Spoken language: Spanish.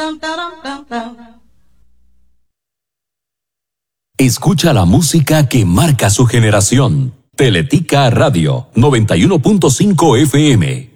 Escucha la música que marca su generación. Teletica Radio 91.5 FM.